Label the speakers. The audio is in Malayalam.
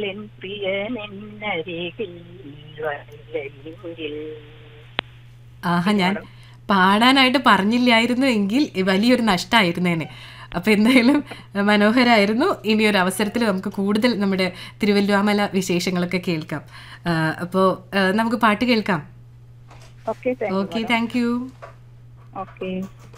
Speaker 1: എൻ പ്രിയനെന്നരികിൽ വരില്ലെങ്കിൽ.
Speaker 2: ആഹാ, ഞാൻ പാടാനായിട്ട് പറഞ്ഞില്ലായിരുന്നു എങ്കിൽ വലിയൊരു നഷ്ടമായിരുന്നേനെ. അപ്പോൾ എന്തായാലും മനോഹരമായിരുന്നു. ഇനിയൊരു അവസരത്തിൽ നമുക്ക് കൂടുതൽ നമ്മുടെ തിരുവല്ലുവാമല വിശേഷങ്ങളൊക്കെ കേൾക്കാം. അപ്പോൾ നമുക്ക് പാട്ട് കേൾക്കാം.
Speaker 1: Okay, thank you
Speaker 2: okay,
Speaker 1: madam.
Speaker 2: Thank you.
Speaker 1: Okay.